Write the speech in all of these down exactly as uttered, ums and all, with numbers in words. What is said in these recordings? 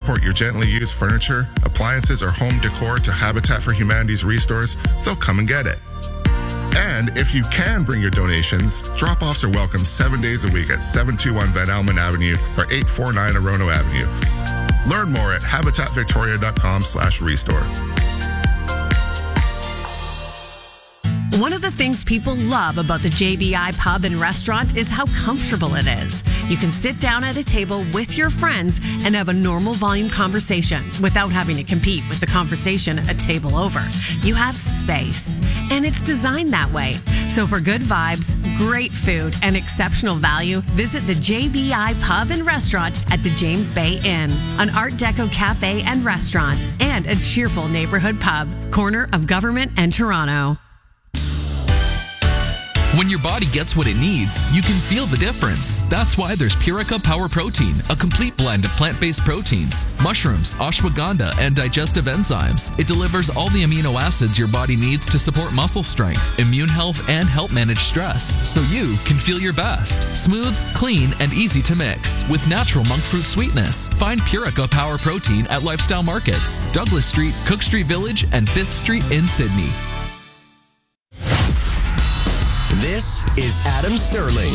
transport your gently used furniture, appliances, or home decor to Habitat for Humanity's restores, they'll come and get it. And if you can bring your donations, drop-offs are welcome seven days a week at seven two one Van Almen Avenue or eight four nine Orono Avenue. Learn more at habitatvictoria.com slash restore. One of the things people love about the J B I Pub and Restaurant is how comfortable it is. You can sit down at a table with your friends and have a normal volume conversation without having to compete with the conversation a table over. You have space, and it's designed that way. So for good vibes, great food, and exceptional value, visit the J B I Pub and Restaurant at the James Bay Inn, an Art Deco cafe and restaurant, and a cheerful neighborhood pub, corner of Government and Toronto. When your body gets what it needs, you can feel the difference. That's why there's Purica Power Protein, a complete blend of plant-based proteins, mushrooms, ashwagandha, and digestive enzymes. It delivers all the amino acids your body needs to support muscle strength, immune health, and help manage stress, so you can feel your best. Smooth, clean, and easy to mix with natural monk fruit sweetness. Find Purica Power Protein at Lifestyle Markets, Douglas Street, Cook Street Village, and fifth Street in Sydney. This is Adam Sterling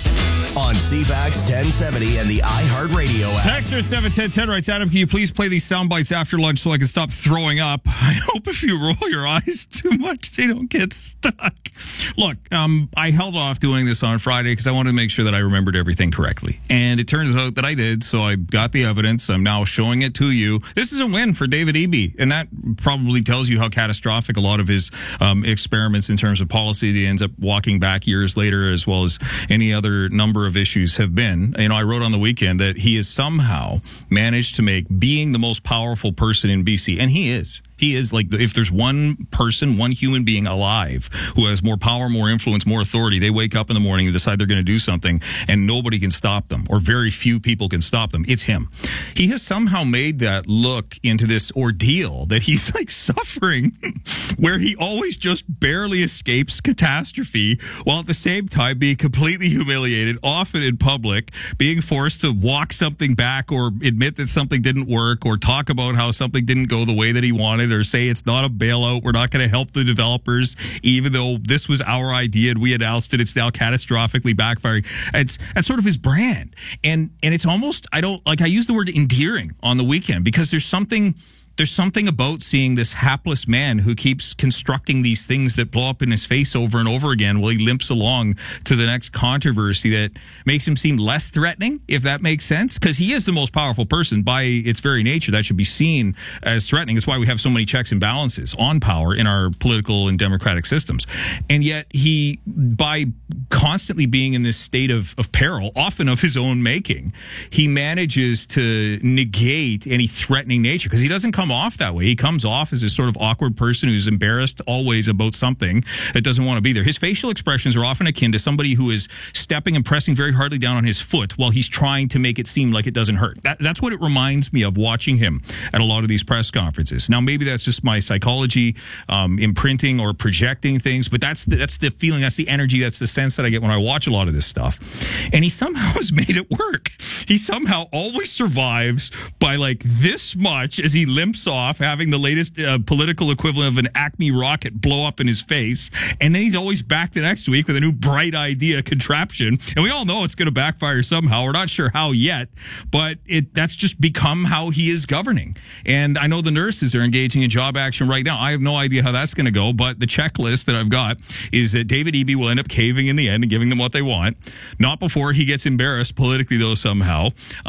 on C FAX ten seventy and the iHeartRadio app. Texter seven ten ten writes, Adam, can you please play these sound bites after lunch so I can stop throwing up? I hope if you roll your eyes too much, they don't get stuck. Look, um, I held off doing this on Friday because I wanted to make sure that I remembered everything correctly. And it turns out that I did, so I got the evidence. I'm now showing it to you. This is a win for David Eby, and that probably tells you how catastrophic a lot of his um, experiments in terms of policy that he ends up walking back years later, as well as any other number of issues have been. You know, I wrote on the weekend that he has somehow managed to make being the most powerful person in B C, and he is. He is like, if there's one person, one human being alive who has more power, more influence, more authority, they wake up in the morning and decide they're going to do something and nobody can stop them, or very few people can stop them. It's him. He has somehow made that look into this ordeal that he's like suffering where he always just barely escapes catastrophe while at the same time being completely humiliated, often in public, being forced to walk something back or admit that something didn't work or talk about how something didn't go the way that he wanted, or say it's not a bailout, we're not going to help the developers, even though this was our idea and we announced it, it's now catastrophically backfiring. It's that's sort of his brand. And and it's almost, I don't, like I use the word endearing on the weekend because there's something There's something about seeing this hapless man who keeps constructing these things that blow up in his face over and over again while he limps along to the next controversy that makes him seem less threatening, if that makes sense. Because he is the most powerful person by its very nature. That should be seen as threatening. It's why we have so many checks and balances on power in our political and democratic systems. And yet he, by constantly being in this state of, of peril, often of his own making, he manages to negate any threatening nature because he doesn't come off that way. He comes off as a sort of awkward person who's embarrassed always about something that doesn't want to be there. His facial expressions are often akin to somebody who is stepping and pressing very hardly down on his foot while he's trying to make it seem like it doesn't hurt. That, that's what it reminds me of watching him at a lot of these press conferences. Now, maybe that's just my psychology um, imprinting or projecting things, but that's the, that's the feeling, that's the energy, that's the sense that I get when I watch a lot of this stuff. And he somehow has made it work. He somehow always survives by like this much as he limps off, having the latest uh, political equivalent of an Acme rocket blow up in his face, and then he's always back the next week with a new bright idea contraption, and we all know it's going to backfire somehow. We're not sure how yet, but it that's just become how he is governing. And I know the nurses are engaging in job action right now. I have no idea how that's going to go, but the checklist that I've got is that David Eby will end up caving in the end and giving them what they want, not before he gets embarrassed politically, though, somehow.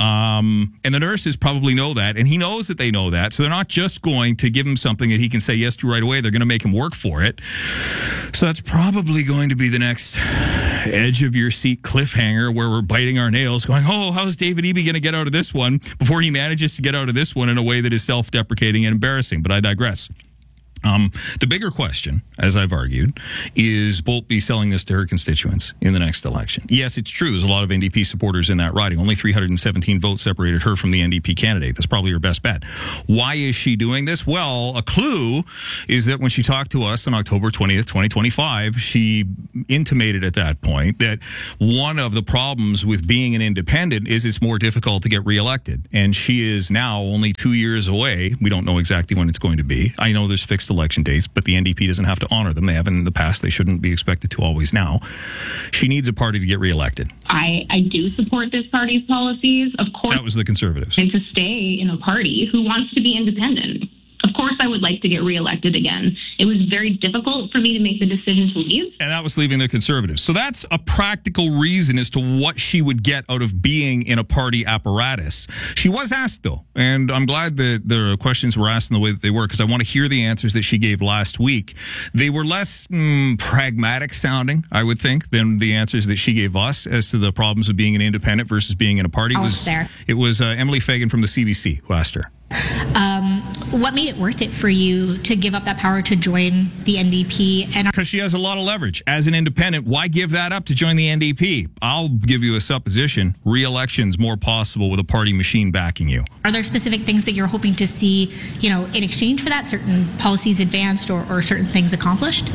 Um, and the nurses probably know that, and he knows that they know that, so they're not just going to give him something that he can say yes to right away. They're going to make him work for it. So that's probably going to be the next edge of your seat cliffhanger where we're biting our nails going, oh, how's David Eby going to get out of this one before he manages to get out of this one in a way that is self-deprecating and embarrassing? But I digress. Um, the bigger question, as I've argued, is Boltby selling this to her constituents in the next election? Yes, it's true. There's a lot of N D P supporters in that riding. Only three hundred seventeen votes separated her from the N D P candidate. That's probably her best bet. Why is she doing this? Well, a clue is that when she talked to us on October twentieth, twenty twenty-five, she intimated at that point that one of the problems with being an independent is it's more difficult to get reelected. And she is now only two years away. We don't know exactly when it's going to be. I know there's fixed election dates, but the N D P doesn't have to honor them. They have in the past. They shouldn't be expected to always now. She needs a party to get reelected. I, I do support this party's policies, of course. That was the Conservatives. And to stay in a party who wants to be independent. Of course, I would like to get reelected again. It was very difficult for me to make the decision to leave. And that was leaving the Conservatives. So that's a practical reason as to what she would get out of being in a party apparatus. She was asked, though, and I'm glad that the questions were asked in the way that they were, because I want to hear the answers that she gave last week. They were less mm, pragmatic sounding, I would think, than the answers that she gave us as to the problems of being an independent versus being in a party. I was it was, there. It was uh, Emily Fagan from the C B C who asked her. Um, what made it worth it for you to give up that power to join the N D P? And because she has a lot of leverage as an independent. Why give that up to join the N D P? I'll give you a supposition: re-election's more possible with a party machine backing you. Are there specific things that you're hoping to see, you know, in exchange for that? Certain policies advanced or, or certain things accomplished?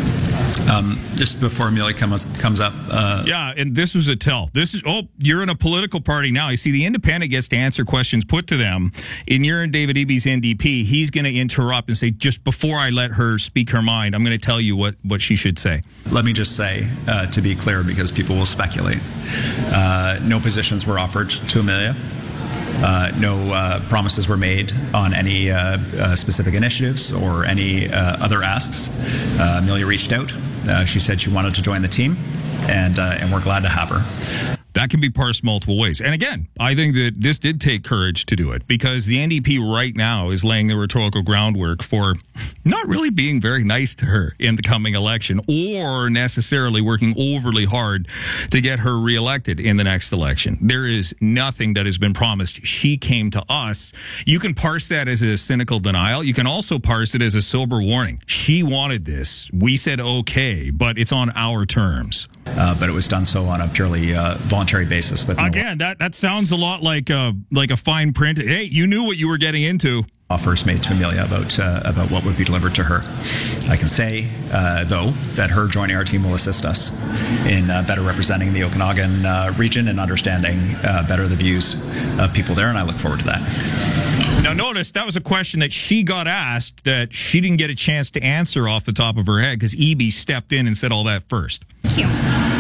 Um, just before Amelia comes comes up. Uh, yeah, and this was a tell. This is, oh, you're in a political party now. You see, the independent gets to answer questions put to them. And you're in David Eby's N D P. He's going to interrupt and say, just before I let her speak her mind, I'm going to tell you what, what she should say. Let me just say, uh, to be clear, because people will speculate, uh, no positions were offered to Amelia. Uh, no uh, promises were made on any uh, uh, specific initiatives or any uh, other asks. Uh, Amelia reached out. Uh, she said she wanted to join the team, and uh, and we're glad to have her. That can be parsed multiple ways. And again, I think that this did take courage to do it, because the N D P right now is laying the rhetorical groundwork for not really being very nice to her in the coming election, or necessarily working overly hard to get her reelected in the next election. There is nothing that has been promised. She came to us. You can parse that as a cynical denial. You can also parse it as a sober warning. She wanted this. We said okay, but it's on our terms. Uh, but it was done so on a purely uh, voluntary basis. With no Again, that, that sounds a lot like a, like a fine print. Hey, you knew what you were getting into. Offers made to Amelia about uh, about what would be delivered to her. I can say, uh, though, that her joining our team will assist us in uh, better representing the Okanagan uh, region and understanding uh, better the views of people there, and I look forward to that. Now, notice that was a question that she got asked that she didn't get a chance to answer off the top of her head, because Eby stepped in and said all that first. Thank you.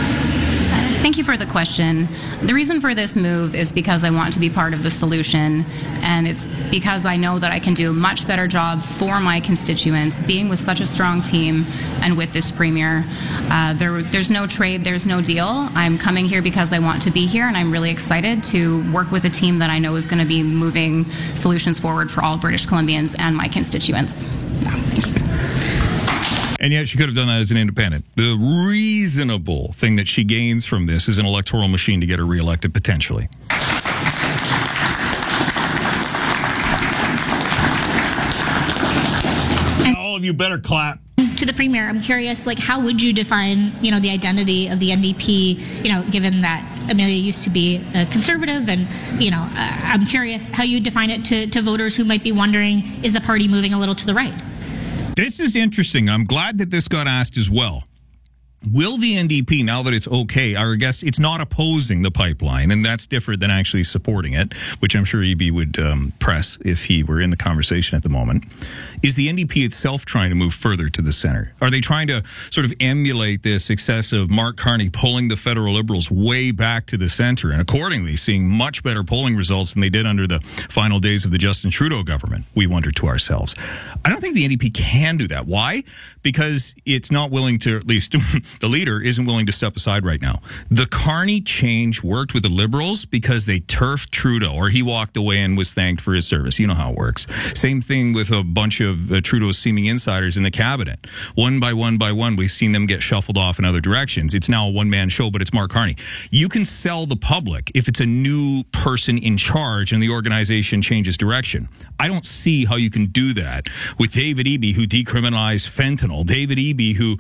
Thank you for the question. The reason for this move is because I want to be part of the solution, and it's because I know that I can do a much better job for my constituents being with such a strong team and with this premier. Uh, there, there's no trade, there's no deal. I'm coming here because I want to be here, and I'm really excited to work with a team that I know is going to be moving solutions forward for all British Columbians and my constituents. Yeah, thanks. And yet she could have done that as an independent. The reasonable thing that she gains from this is an electoral machine to get her reelected, potentially. And all of you better clap. To the premier, I'm curious, like, how would you define, you know, the identity of the N D P, you know, given that Amelia used to be a conservative, and, you know, uh, I'm curious how you define it to, to voters who might be wondering, is the party moving a little to the right? This is interesting. I'm glad that this got asked as well. Will the N D P, now that it's okay, or I guess it's not opposing the pipeline, and that's different than actually supporting it, which I'm sure Eby would um, press if he were in the conversation at the moment, is the N D P itself trying to move further to the center? Are they trying to sort of emulate the success of Mark Carney pulling the federal Liberals way back to the center, and accordingly seeing much better polling results than they did under the final days of the Justin Trudeau government? We wonder to ourselves. I don't think the N D P can do that. Why? Because it's not willing to, at least the leader, isn't willing to step aside right now. The Carney change worked with the Liberals because they turfed Trudeau, or he walked away and was thanked for his service. You know how it works. Same thing with a bunch of uh, Trudeau's seeming insiders in the cabinet. One by one by one, we've seen them get shuffled off in other directions. It's now a one-man show, but it's Mark Carney. You can sell the public if it's a new person in charge and the organization changes direction. I don't see how you can do that with David Eby, who decriminalized fentanyl. David Eby, who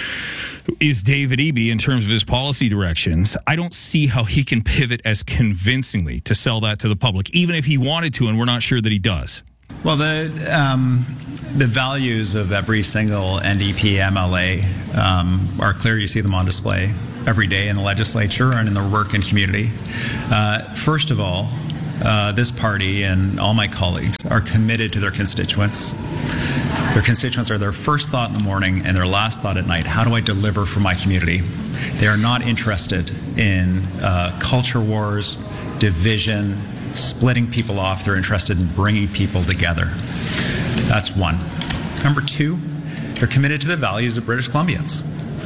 is David Eby in terms of his policy directions. I don't see how he can pivot as convincingly to sell that to the public, even if he wanted to, and we're not sure that he does. Well, the um, the values of every single N D P M L A um, are clear. You see them on display every day in the legislature and in their work and community. Uh, first of all, uh, this party and all my colleagues are committed to their constituents. Their constituents are their first thought in the morning and their last thought at night. How do I deliver for my community? They are not interested in uh, culture wars, division, splitting people off. They're interested in bringing people together. That's one. Number two, they're committed to the values of British Columbians.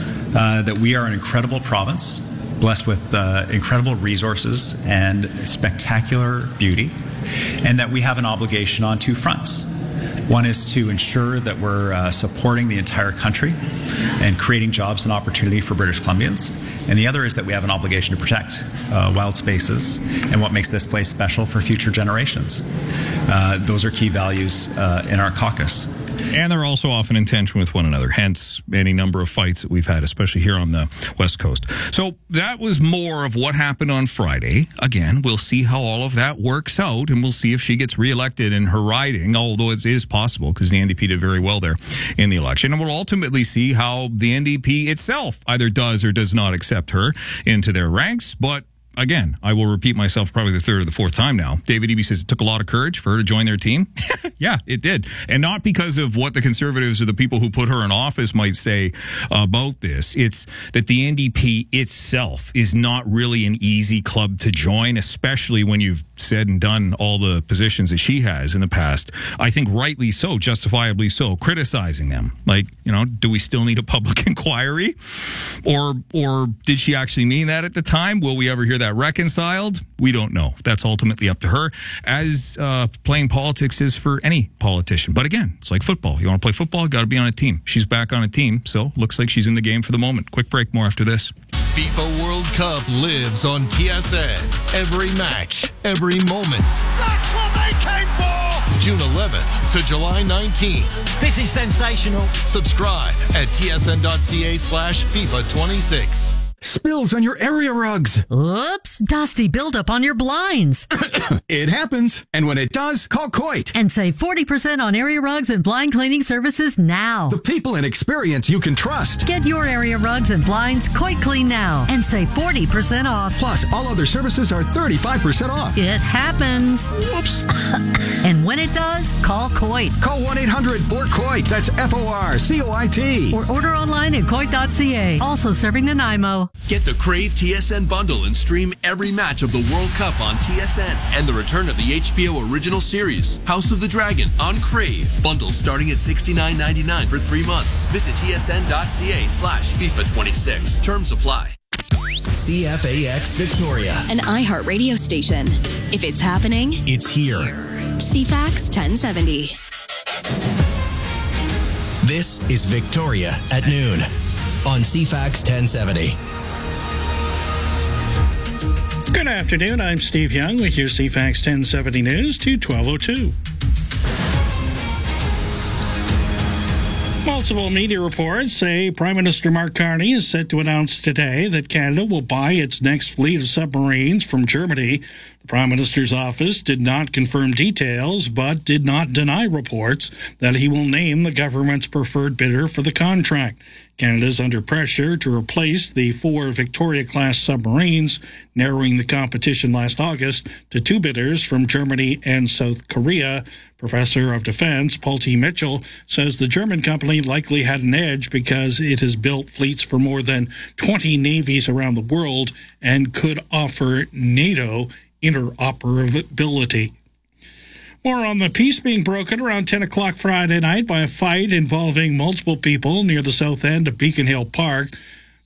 Uh, that we are an incredible province, blessed with uh, incredible resources and spectacular beauty, and that we have an obligation on two fronts. One is to ensure that we're uh, supporting the entire country and creating jobs and opportunity for British Columbians. And the other is that we have an obligation to protect uh, wild spaces and what makes this place special for future generations. Uh, those are key values uh, in our caucus. And they're also often in tension with one another, hence any number of fights that we've had, especially here on the West Coast. So that was more of what happened on Friday. Again, we'll see how all of that works out, and we'll see if she gets reelected in her riding, although it is possible because the N D P did very well there in the election. And we'll ultimately see how the N D P itself either does or does not accept her into their ranks. But again, I will repeat myself probably the third or the fourth time now. David Eby says it took a lot of courage for her to join their team. Yeah, it did. And not because of what the Conservatives or the people who put her in office might say about this. It's that the N D P itself is not really an easy club to join, especially when you've said and done all the positions that she has in the past. I think rightly so, justifiably so, criticizing them. Like, you know, do we still need a public inquiry? Or, or did she actually mean that at the time? Will we ever hear that reconciled? We don't know. That's ultimately up to her, as uh, playing politics is for any politician. But again, it's like football. You want to play football, got to be on a team. She's back on a team, so looks like she's in the game for the moment. Quick break, more after this. FIFA World Cup lives on T S N. Every match, every moment. That's what they came for! June eleventh to July nineteenth. This is sensational. Subscribe at tsn.ca slash FIFA 26. Spills on your area rugs. Oops, dusty buildup on your blinds. It happens. And when it does, call Coit. And save forty percent on area rugs and blind cleaning services now. The people and experience you can trust. Get your area rugs and blinds Coit Clean now and save forty percent off. Plus, all other services are thirty-five percent off. It happens. Whoops. And when it does, call Coit. Call one eight hundred four COIT. That's F O R C O I T. Or order online at coit dot c a. Also serving Nanaimo. Get the Crave T S N bundle and stream every match of the World Cup on T S N and the return of the H B O original series, House of the Dragon, on Crave. Bundle starting at sixty-nine ninety-nine for three months. Visit tsn.ca slash FIFA 26. Terms apply. C F A X Victoria, an iHeart radio station. If it's happening, it's here. C FAX ten seventy. This is Victoria at noon on C FAX ten seventy. Good afternoon. I'm Steve Young with your C FAX ten seventy News to twelve oh two. Multiple media reports say Prime Minister Mark Carney is set to announce today that Canada will buy its next fleet of submarines from Germany. The Prime Minister's office did not confirm details, but did not deny reports that he will name the government's preferred bidder for the contract. Canada is under pressure to replace the four Victoria-class submarines, narrowing the competition last August to two bidders from Germany and South Korea. Professor of Defense Paul T. Mitchell says the German company likely had an edge because it has built fleets for more than twenty navies around the world and could offer NATO interoperability. More on the peace being broken around ten o'clock Friday night by a fight involving multiple people near the south end of Beacon Hill Park.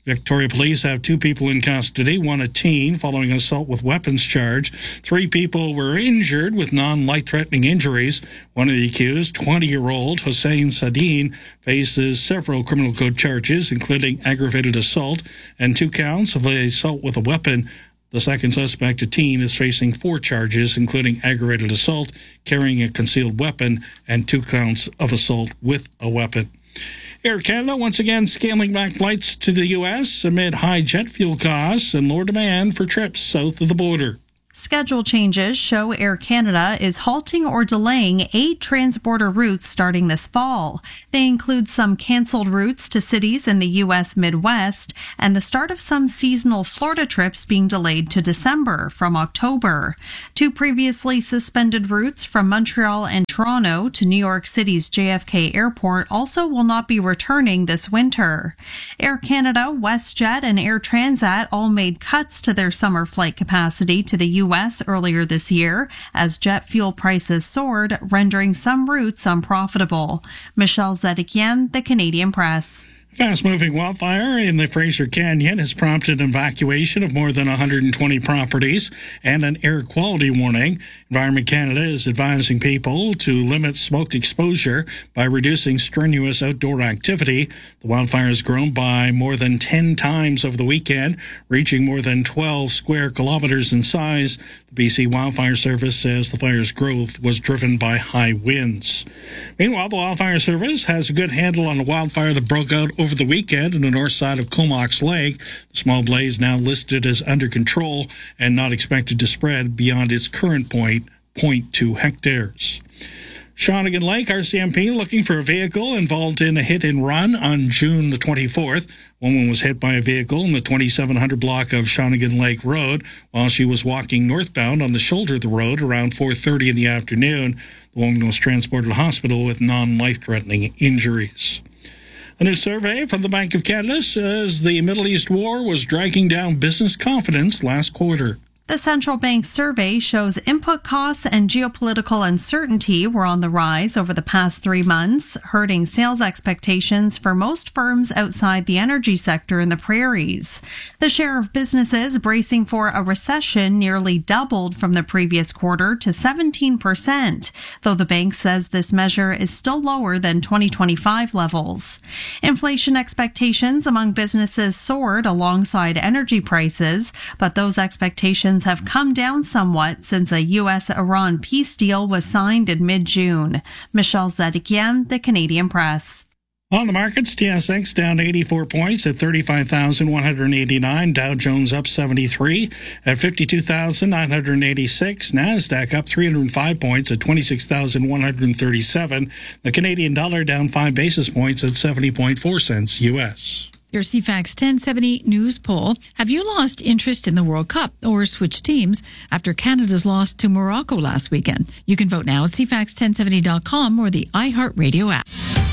Victoria police have two people in custody, one a teen, following an assault with weapons charge. Three people were injured with non-life-threatening injuries. One of the accused, twenty-year-old Hossein Sadine, faces several criminal code charges, including aggravated assault and two counts of assault with a weapon. The second suspect, a teen, is facing four charges, including aggravated assault, carrying a concealed weapon, and two counts of assault with a weapon. Air Canada once again scaling back flights to the U S amid high jet fuel costs and lower demand for trips south of the border. Schedule changes show Air Canada is halting or delaying eight transborder routes starting this fall. They include some canceled routes to cities in the U S Midwest and the start of some seasonal Florida trips being delayed to December from October. Two previously suspended routes from Montreal and Toronto to New York City's J F K Airport also will not be returning this winter. Air Canada, WestJet, and Air Transat all made cuts to their summer flight capacity to the U S earlier this year as jet fuel prices soared, rendering some routes unprofitable. Michelle Zedekian, The Canadian Press. Fast-moving wildfire in the Fraser Canyon has prompted evacuation of more than one hundred twenty properties and an air quality warning. Environment Canada is advising people to limit smoke exposure by reducing strenuous outdoor activity. The wildfire has grown by more than ten times over the weekend, reaching more than twelve square kilometers in size. The B C Wildfire Service says the fire's growth was driven by high winds. Meanwhile, the Wildfire Service has a good handle on a wildfire that broke out over the weekend on the north side of Comox Lake. The small blaze now listed as under control and not expected to spread beyond its current point, zero point two hectares. Shawnigan Lake R C M P looking for a vehicle involved in a hit-and-run on June the twenty-fourth. A woman was hit by a vehicle in the twenty-seven hundred block of Shawnigan Lake Road while she was walking northbound on the shoulder of the road around four thirty in the afternoon. The woman was transported to hospital with non-life-threatening injuries. A new survey from the Bank of Canada says the Middle East war was dragging down business confidence last quarter. The central bank survey shows input costs and geopolitical uncertainty were on the rise over the past three months, hurting sales expectations for most firms outside the energy sector in the prairies. The share of businesses bracing for a recession nearly doubled from the previous quarter to seventeen percent, though the bank says this measure is still lower than twenty twenty-five levels. Inflation expectations among businesses soared alongside energy prices, but those expectations have come down somewhat since a U S Iran peace deal was signed in mid-June. Michelle Zedekian, The Canadian Press. On the markets, T S X down eighty-four points at thirty-five thousand one hundred eighty-nine. Dow Jones up seventy-three at fifty-two thousand nine hundred eighty-six. NASDAQ up three hundred five points at twenty-six thousand one hundred thirty-seven. The Canadian dollar down five basis points at seventy point four cents U S. Your C FAX ten seventy news poll. Have you lost interest in the World Cup or switched teams after Canada's loss to Morocco last weekend? You can vote now at C FAX ten seventy dot com or the iHeartRadio app.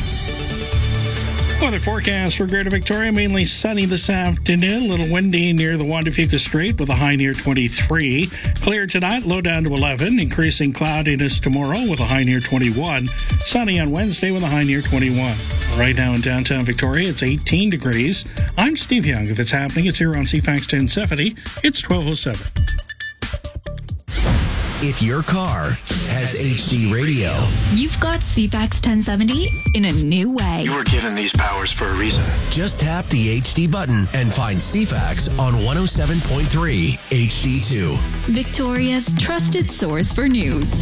Weather forecast for Greater Victoria, mainly sunny this afternoon. A little windy near the Juan de Fuca Strait with a high near twenty-three. Clear tonight, low down to eleven. Increasing cloudiness tomorrow with a high near twenty-one. Sunny on Wednesday with a high near twenty-one. Right now in downtown Victoria, it's eighteen degrees. I'm Steve Young. If it's happening, it's here on C FAX ten seventy. It's twelve oh seven. If your car has H D radio, you've got C FAX ten seventy in a new way. You were given these powers for a reason. Just tap the H D button and find C FAX on one oh seven point three H D two. Victoria's trusted source for news.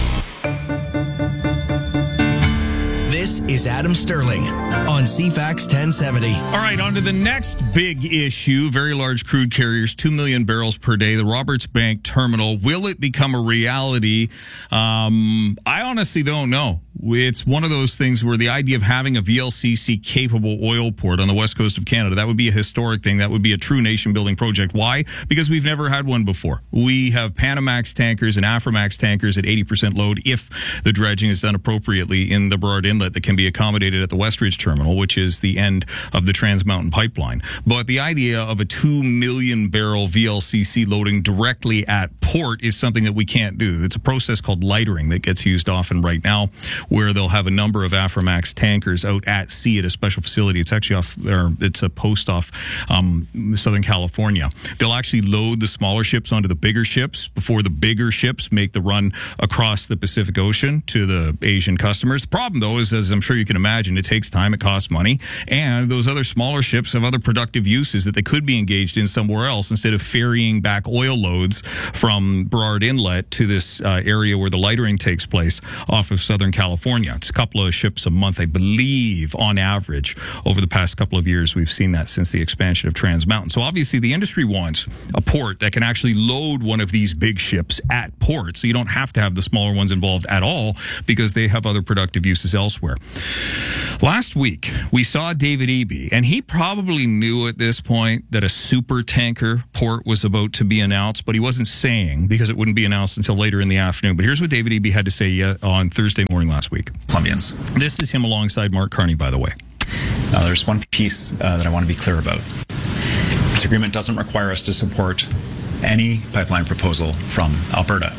This is Adam Sterling on C FAX ten seventy. All right, on to the next big issue. Very large crude carriers, two million barrels per day. The Roberts Bank terminal. Will it become a reality? Um, I honestly don't know. It's one of those things where the idea of having a V L C C-capable oil port on the west coast of Canada, that would be a historic thing. That would be a true nation-building project. Why? Because we've never had one before. We have Panamax tankers and Aframax tankers at eighty percent load if the dredging is done appropriately in the Burrard Inlet that can be accommodated at the Westridge Terminal, which is the end of the Trans Mountain Pipeline. But the idea of a two million barrel V L C C loading directly at port is something that we can't do. It's a process called lightering that gets used often right now, where they'll have a number of Aframax tankers out at sea at a special facility. It's actually off there. It's a post off um, Southern California. They'll actually load the smaller ships onto the bigger ships before the bigger ships make the run across the Pacific Ocean to the Asian customers. The problem, though, is, as I'm sure you can imagine, it takes time, it costs money, and those other smaller ships have other productive uses that they could be engaged in somewhere else instead of ferrying back oil loads from Burrard Inlet to this uh, area where the lightering takes place off of Southern California. It's a couple of ships a month, I believe, on average. Over the past couple of years, we've seen that since the expansion of Trans Mountain. So obviously the industry wants a port that can actually load one of these big ships at port, so you don't have to have the smaller ones involved at all because they have other productive uses elsewhere. Last week, we saw David Eby, and he probably knew at this point that a super tanker port was about to be announced, but he wasn't saying because it wouldn't be announced until later in the afternoon. But here's what David Eby had to say uh, on Thursday morning last week. Colombians. This is him alongside Mark Carney, by the way. Uh, there's one piece uh, that I want to be clear about. This agreement doesn't require us to support any pipeline proposal from Alberta.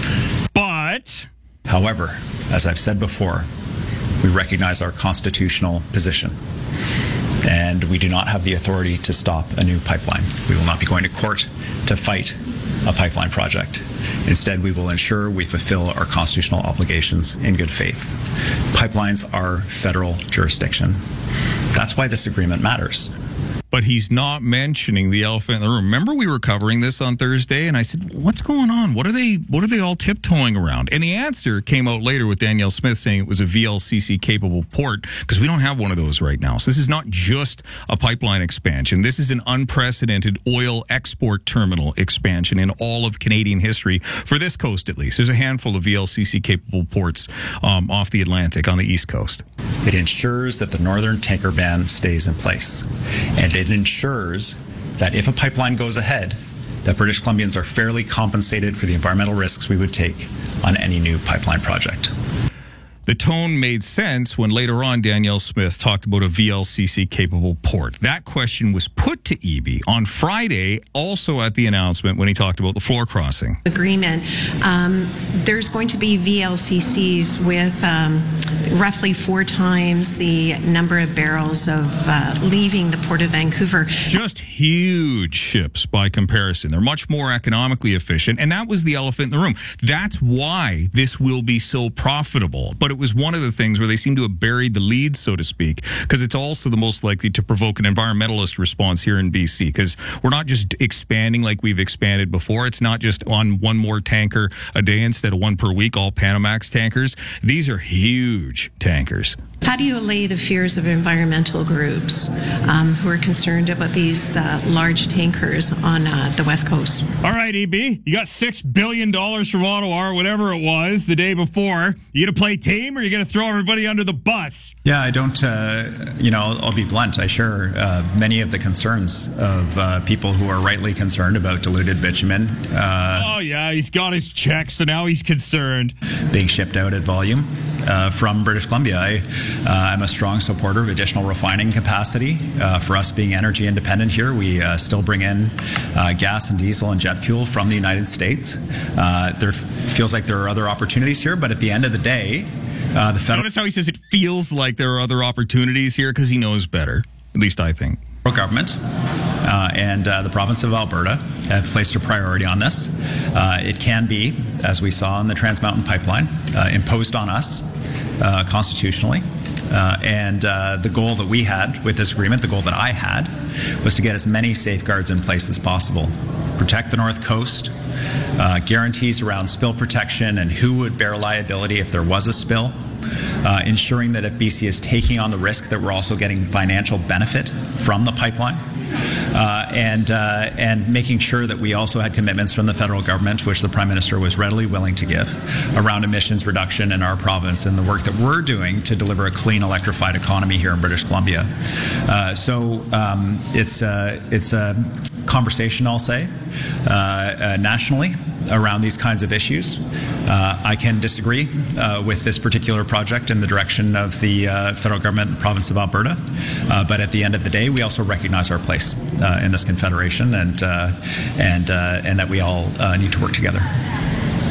But, however, as I've said before, we recognize our constitutional position, and we do not have the authority to stop a new pipeline. We will not be going to court to fight a pipeline project. Instead, we will ensure we fulfill our constitutional obligations in good faith. Pipelines are federal jurisdiction. That's why this agreement matters. But he's not mentioning the elephant in the room. Remember, we were covering this on Thursday, and I said, "What's going on? What are they? What are they all tiptoeing around?" And the answer came out later with Danielle Smith saying it was a V L C C capable port because we don't have one of those right now. So this is not just a pipeline expansion. This is an unprecedented oil export terminal expansion in all of Canadian history for this coast, at least. There's a handful of V L C C capable ports um, off the Atlantic on the East Coast. It ensures that the northern tanker ban stays in place, and it ensures that if a pipeline goes ahead, that British Columbians are fairly compensated for the environmental risks we would take on any new pipeline project. The tone made sense when later on Danielle Smith talked about a V L C C capable port. That question was put to Eby on Friday, also at the announcement when he talked about the floor crossing agreement. Um, there's going to be V L C Cs with um, roughly four times the number of barrels of uh, leaving the Port of Vancouver. Just huge ships by comparison. They're much more economically efficient, and that was the elephant in the room. That's why this will be so profitable. But it was one of the things where they seem to have buried the lead, so to speak, because it's also the most likely to provoke an environmentalist response here in B C, because we're not just expanding like we've expanded before. It's not just on one more tanker a day instead of one per week, all Panamax tankers. These are huge tankers. How do you allay the fears of environmental groups um, who are concerned about these uh, large tankers on uh, the West Coast? All right, Eby, you got six billion dollars from Ottawa or whatever it was the day before. You going to play team or you going to throw everybody under the bus? Yeah, I don't, uh, you know, I'll, I'll be blunt. I share uh, many of the concerns of uh, people who are rightly concerned about diluted bitumen. Uh, oh, yeah, he's got his checks, so now he's concerned. Being shipped out at volume uh, from British Columbia. I, Uh, I'm a strong supporter of additional refining capacity. Uh, for us being energy independent here, we uh, still bring in uh, gas and diesel and jet fuel from the United States. Uh, there f- feels like there are other opportunities here, but at the end of the day, uh, the federal... Notice how he says it feels like there are other opportunities here because he knows better. At least I think. Government uh, and uh, the province of Alberta have placed a priority on this. Uh, it can be, as we saw in the Trans Mountain Pipeline, uh, imposed on us uh, constitutionally. Uh, and uh, the goal that we had with this agreement, the goal that I had, was to get as many safeguards in place as possible. Protect the North Coast, uh, guarantees around spill protection and who would bear liability if there was a spill, uh, ensuring that if B C is taking on the risk that we're also getting financial benefit from the pipeline. Uh, and uh, and making sure that we also had commitments from the federal government, which the Prime Minister was readily willing to give, around emissions reduction in our province and the work that we're doing to deliver a clean electrified economy here in British Columbia. Uh, so um, it's a, it's a conversation, I'll say, uh, uh, nationally around these kinds of issues. Uh, I can disagree uh, with this particular project in the direction of the uh, federal government and the province of Alberta, uh, but at the end of the day, we also recognize our place uh, in this confederation and uh, and uh, and that we all uh, need to work together.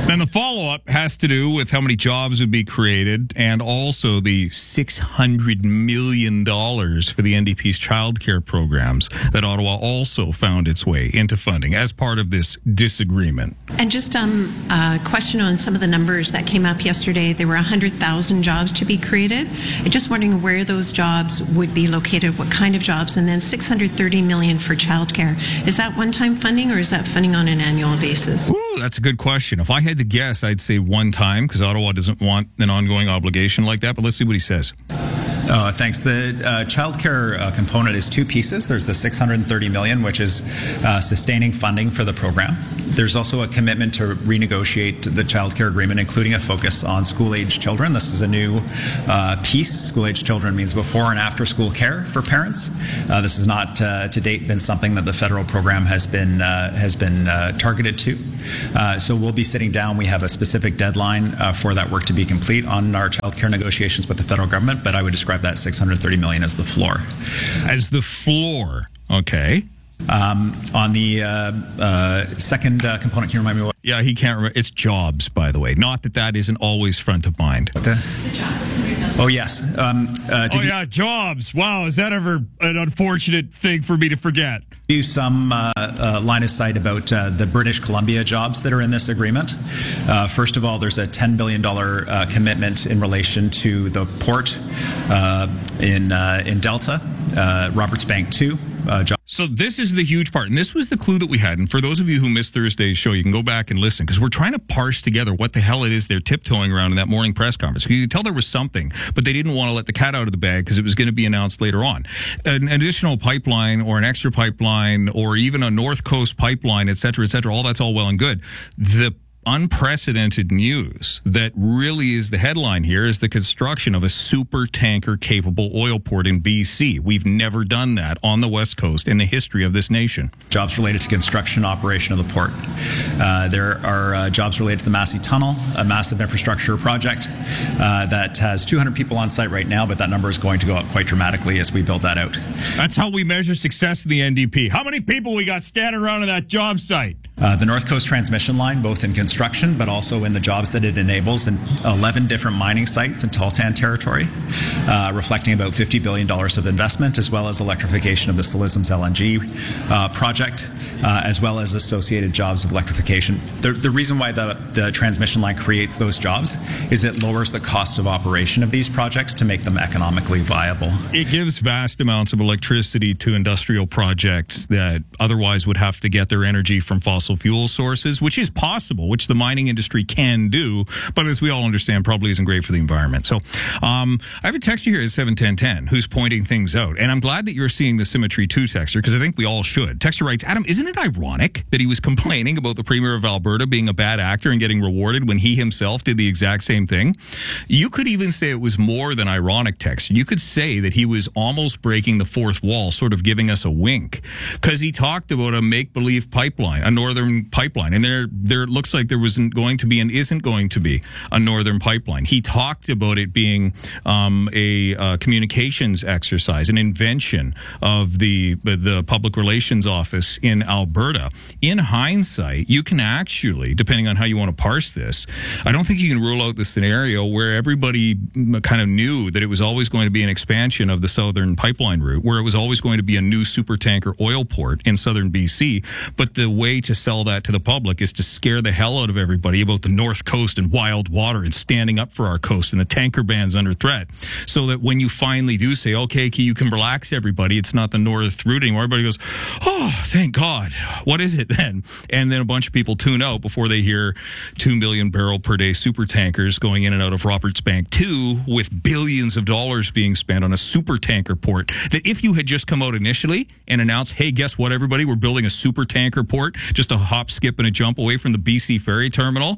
Then the follow-up has to do with how many jobs would be created and also the six hundred million dollars for the N D P's childcare programs that Ottawa also found its way into funding as part of this disagreement. And just um, a question on some of the numbers that came up yesterday. There were one hundred thousand jobs to be created. I'm just wondering where those jobs would be located, what kind of jobs, and then six hundred thirty million dollars for childcare. Is that one-time funding or is that funding on an annual basis? Ooh, that's a good question. If I had to guess, I'd say one time because Ottawa doesn't want an ongoing obligation like that, but let's see what he says. Uh, thanks. The uh, childcare uh, component is two pieces. There's the six hundred thirty million dollars, which is uh, sustaining funding for the program. There's also a commitment to renegotiate the childcare agreement, including a focus on school-age children. This is a new uh, piece. School-age children means before and after school care for parents. Uh, this has not, uh, to date, been something that the federal program has been uh, has been uh, targeted to. Uh, so we'll be sitting down. We have a specific deadline uh, for that work to be complete on our childcare negotiations with the federal government. But I would describe that six hundred thirty million dollars as the floor. As the floor, okay. Um, on the uh, uh, second uh, component, can you remind me what? Yeah, he can't remember. It's jobs, by the way. Not that that isn't always front of mind. The, the jobs. Oh, yes. Um, uh, oh, yeah, jobs. Wow, is that ever an unfortunate thing for me to forget? You some uh, uh, line of sight about uh, the British Columbia jobs that are in this agreement. Uh, first of all, there's a ten billion dollars uh, commitment in relation to the port uh, in uh, in Delta, uh, Roberts Bank two. Uh, job. So this is the huge part, and this was the clue that we had. And for those of you who missed Thursday's show, you can go back and listen because we're trying to parse together what the hell it is they're tiptoeing around in that morning press conference. You could tell there was something, but they didn't want to let the cat out of the bag because it was going to be announced later on. An additional pipeline or an extra pipeline or even a North Coast pipeline, et cetera, et cetera, all that's all well and good. The unprecedented news that really is the headline here is the construction of a super tanker capable oil port in B C. We've never done that on the West Coast in the history of this nation. Jobs related to construction operation of the port. Uh, there are uh, jobs related to the Massey Tunnel, a massive infrastructure project uh, that has two hundred people on site right now, but that number is going to go up quite dramatically as we build that out. That's how we measure success in the N D P. How many people we got standing around on that job site? Uh, the North Coast Transmission Line, both in construction, but also in the jobs that it enables in eleven different mining sites in Tahltan territory, uh, reflecting about fifty billion dollars of investment, as well as electrification of the Silizum's L N G uh, project, uh, as well as associated jobs of electrification. The, the reason why the, the transmission line creates those jobs is it lowers the cost of operation of these projects to make them economically viable. It gives vast amounts of electricity to industrial projects that otherwise would have to get their energy from fossil fuel sources, which is possible, which the mining industry can do, but as we all understand, probably isn't great for the environment. So um, I have a texter here at seven ten ten who's pointing things out, and I'm glad that you're seeing the Symmetry two texter, because I think we all should. Texter writes, Adam, isn't it ironic that he was complaining about the Premier of Alberta being a bad actor and getting rewarded when he himself did the exact same thing? You could even say it was more than ironic, texter. You could say that he was almost breaking the fourth wall, sort of giving us a wink, because he talked about a make-believe pipeline, a northern pipeline, and there there looks like there wasn't going to be and isn't going to be a northern pipeline. He talked about it being um, a uh, communications exercise, an invention of the the public relations office in Alberta. In hindsight, you can actually, depending on how you want to parse this, I don't think you can rule out the scenario where everybody kind of knew that it was always going to be an expansion of the southern pipeline route, where it was always going to be a new supertanker oil port in southern B C, but the way to sell that to the public is to scare the hell out of everybody about the North Coast and wild water and standing up for our coast and the tanker ban's under threat, so that when you finally do say, okay, you can relax everybody, it's not the North route anymore, everybody goes, oh, thank God. What is it then? And then a bunch of people tune out before they hear two million barrel per day super tankers going in and out of Roberts Bank two with billions of dollars being spent on a super tanker port that if you had just come out initially and announced, hey, guess what, everybody, we're building a super tanker port just a hop, skip, and a jump away from the B C ferry terminal.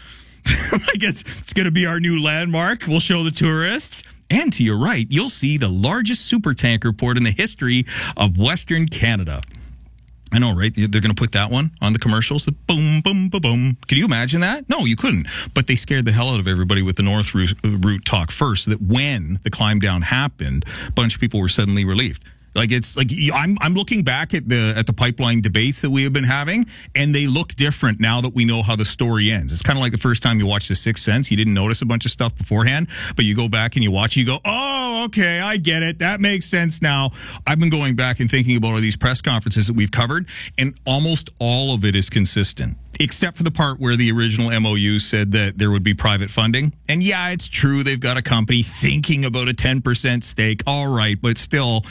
I guess it's going to be our new landmark. We'll show the tourists. And to your right, you'll see the largest super tanker port in the history of Western Canada. I know, right? They're going to put that one on the commercials. The boom, boom, boom, boom. Can you imagine that? No, you couldn't. But they scared the hell out of everybody with the North route, route talk first, so that when the climb down happened, a bunch of people were suddenly relieved. Like it's like I'm I'm looking back at the at the pipeline debates that we have been having, and they look different now that we know how the story ends. It's kind of like the first time you watch The Sixth Sense. You didn't notice a bunch of stuff beforehand, but you go back and you watch, you go, oh, okay, I get it. That makes sense now. I've been going back and thinking about all these press conferences that we've covered, and almost all of it is consistent, except for the part where the original M O U said that there would be private funding. And yeah, it's true. They've got a company thinking about a ten percent stake. All right, but still,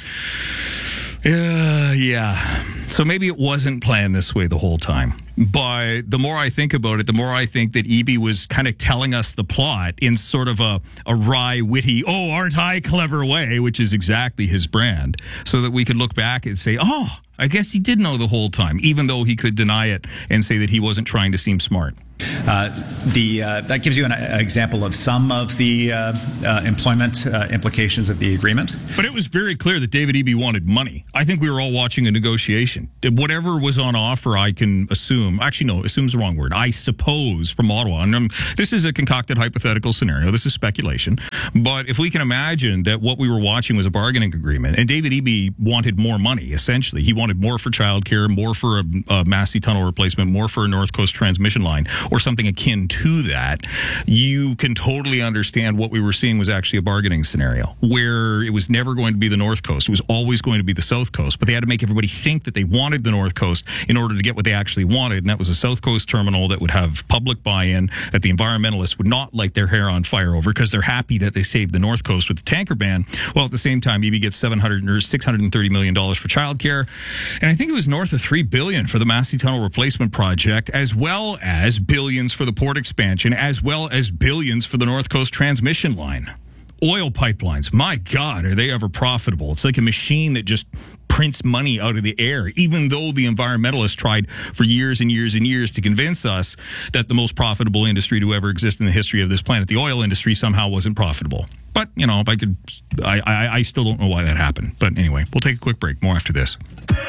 uh, yeah. So maybe it wasn't planned this way the whole time. But the more I think about it, the more I think that Eby was kind of telling us the plot in sort of a, a wry, witty, oh, aren't I clever way, which is exactly his brand, so that we could look back and say, oh, I guess he did know the whole time, even though he could deny it and say that he wasn't trying to seem smart. Uh, the uh, that gives you an uh, example of some of the uh, uh, employment uh, implications of the agreement. But it was very clear that David Eby wanted money. I think we were all watching a negotiation. Whatever was on offer, I can assume. Actually, no, assume's the wrong word. I suppose from Ottawa. And um, this is a concocted hypothetical scenario. This is speculation. But if we can imagine that what we were watching was a bargaining agreement, and David Eby wanted more money, essentially. He wanted more for childcare, more for a, a Massey Tunnel replacement, more for a North Coast transmission line, or something akin to that, you can totally understand what we were seeing was actually a bargaining scenario where it was never going to be the North Coast. It was always going to be the South Coast, but they had to make everybody think that they wanted the North Coast in order to get what they actually wanted, and that was a South Coast terminal that would have public buy-in, that the environmentalists would not light their hair on fire over because they're happy that they saved the North Coast with the tanker ban. Well, at the same time, Eby gets seven hundred or six hundred thirty million dollars for childcare, and I think it was north of three billion dollars for the Massey Tunnel replacement project, as well as billions for the port expansion, as well as billions for the North Coast transmission line. Oil pipelines, my God, are they ever profitable? It's like a machine that just prints money out of the air, even though the environmentalists tried for years and years and years to convince us that the most profitable industry to ever exist in the history of this planet, the oil industry, somehow wasn't profitable. But, you know, if I could, I, I, I still don't know why that happened. But anyway, we'll take a quick break. More after this.